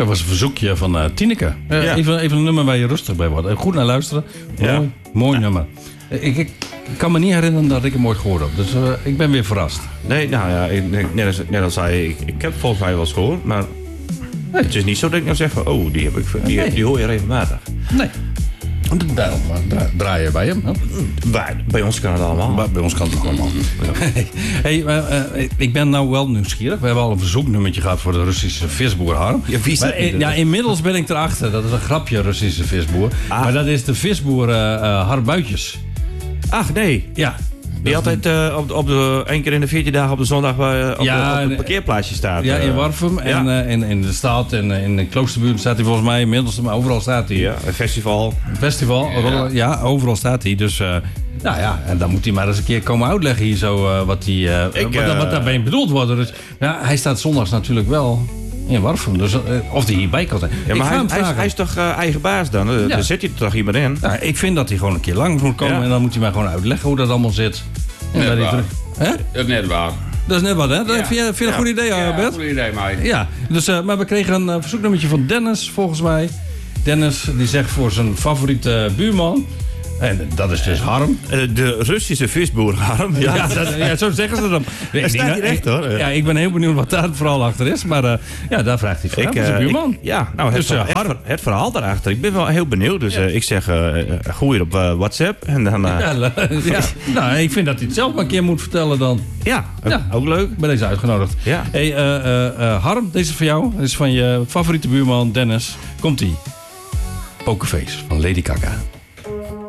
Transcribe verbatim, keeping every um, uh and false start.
Dat was een verzoekje van uh, Tineke. Uh, Ja. even, even een nummer waar je rustig bij wordt. Goed naar luisteren. Ja. Mooi, mooi nummer. Ik, ik kan me niet herinneren dat ik hem ooit gehoord heb. Dus uh, ik ben weer verrast. Nee, nou ja, ik, net, als, net als zei ik, ik heb volgens mij wel eens gehoord, maar nee, het is niet zo dat ik nou zeg van, oh, die, heb ik, die, Nee. die hoor je regelmatig. Nee. Daarom dra- draai je bij hem. Hè? Bij, bij ons kan het allemaal. Bij, bij ons kan het ook allemaal. Hey, uh, uh, ik ben nou wel nieuwsgierig. We hebben al een verzoeknummertje gehad voor de Russische visboer Harm. Ja, wie is dat? Maar, uh, ja, inmiddels ben ik erachter. Dat is een grapje, Russische visboer. Ah. Maar dat is de visboer uh, uh, Harm Buitjes. Ach, nee. Ja. Die altijd uh, op, op de, één keer in de veertien dagen op de zondag uh, op, Ja, de, op het nee. parkeerplaatsje staat. Ja, in uh, Warfum en ja. uh, in, in de stad en uh, in de Kloosterbuurt staat hij volgens mij inmiddels, maar overal staat hij. Ja, een festival. Festival, ja. ja, overal staat hij. Dus, uh, nou ja, en dan moet hij maar eens een keer komen uitleggen hier zo uh, wat, die, uh, Ik, wat, uh, wat daarbij bedoeld wordt. Dus, ja, hij staat zondags natuurlijk wel in Warfum, dus uh, of hij hierbij kan zijn. Ja, Ik maar ga hij, hem hij, is, vragen. hij is toch uh, eigen baas dan? Uh, Ja. Daar zet je er toch iemand in? Nou, ik vind dat hij gewoon een keer langs moet komen Ja. en dan moet hij mij gewoon uitleggen hoe dat allemaal zit. En Net dat hij waar. terug- Hè? Dat is net waar. Dat is net wat, hè? Dat Ja. Vind je, vind je dat een goed idee, Ja, Bert? goed idee, meid. Ja, dus, uh, maar we kregen een uh, verzoeknummertje van Dennis, volgens mij. Dennis, die zegt voor zijn favoriete buurman. En dat is dus Harm. Uh, de Russische visboer, Harm. Ja, ja, dat, ja, zo zeggen ze dan. Daar staat hier echt, hoor. Ja, ik ben heel benieuwd wat daar het verhaal achter is. Maar uh, ja, daar vraagt hij voor. Ik, voor zijn uh, buurman. ik- ja, nou, het, Dus, uh, ver- het, Harm. ver- het verhaal daarachter. Ik ben wel heel benieuwd. Dus uh, ik zeg, uh, gooi het op uh, WhatsApp. En dan, uh, ja, Ja, ja. Nou, ik vind dat hij het zelf maar een keer moet vertellen dan. ook, Ja. ook leuk. Ik ben deze uitgenodigd. Ja. Hey, uh, uh, uh, Harm, deze is voor jou. Dit is van je favoriete buurman Dennis. Komt-ie. Pokerface van Lady Gaga.